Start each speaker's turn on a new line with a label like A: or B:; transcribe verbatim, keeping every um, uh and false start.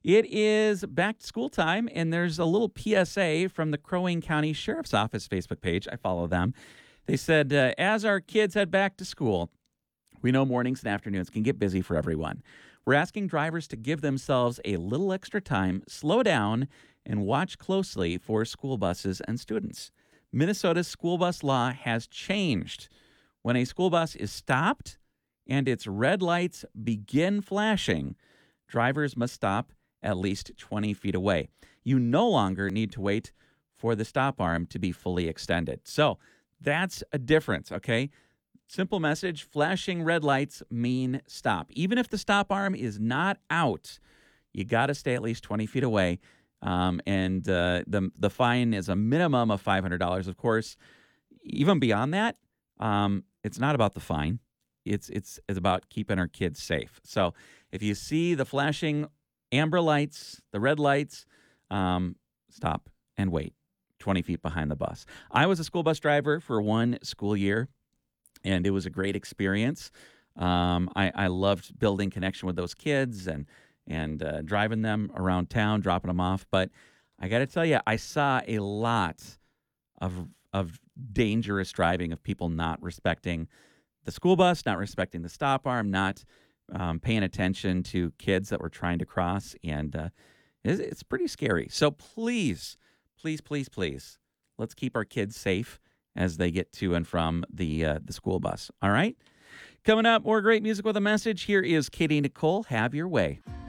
A: It is back to school time, and there's a little P S A from the Crow Wing County Sheriff's Office Facebook page. I follow them. They said, uh, as our kids head back to school, we know mornings and afternoons can get busy for everyone. We're asking drivers to give themselves a little extra time, slow down, and watch closely for school buses and students. Minnesota's school bus law has changed. When a school bus is stopped and its red lights begin flashing, drivers must stop at least twenty feet away. You no longer need to wait for the stop arm to be fully extended. So that's a difference, okay? Simple message, flashing red lights mean stop. Even if the stop arm is not out, you got to stay at least twenty feet away. Um, and uh, the, the fine is a minimum of five hundred dollars. Of course, even beyond that, um, it's not about the fine. It's, it's, it's about keeping our kids safe. So if you see the flashing amber lights, the red lights, um, stop and wait twenty feet behind the bus. I was a school bus driver for one school year, and it was a great experience. Um, I, I loved building connection with those kids and and uh, driving them around town, dropping them off. But I got to tell you, I saw a lot of of dangerous driving, of people not respecting the school bus, not respecting the stop arm, not um, paying attention to kids that were trying to cross. And uh, it's, it's pretty scary. So please, please, please, please, let's keep our kids safe as they get to and from the uh, the school bus. All right? Coming up, more great music with a message. Here is Katie Nicole, Have Your Way.